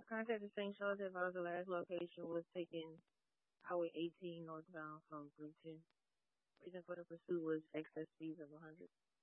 Contacted St. Charles advised the last location was taking Highway 18 northbound from 310. Reason for the pursuit was excess speeds of 100.